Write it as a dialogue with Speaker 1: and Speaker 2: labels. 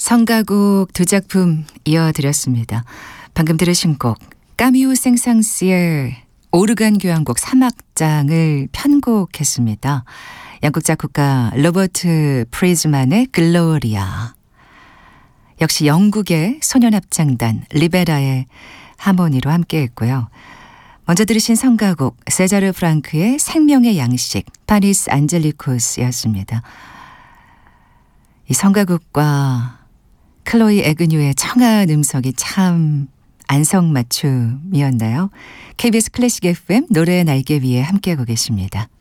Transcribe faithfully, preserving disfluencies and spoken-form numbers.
Speaker 1: 성가곡 두 작품 이어드렸습니다. 방금 들으신 곡 까미우 생상스의 오르간 교향곡 삼 악장을 편곡했습니다. 양곡 작곡가 로버트 프리즈만의 글로리아, 역시 영국의 소년합창단 리베라의 하모니로 함께했고요. 먼저 들으신 성가곡 세자르 프랑크의 생명의 양식 파리스 안젤리코스였습니다. 이 성가곡과 클로이 에그뉴의 청아한 음성이 참 안성맞춤이었나요? 케이비에스 클래식 에프엠 노래의 날개 위에 함께하고 계십니다.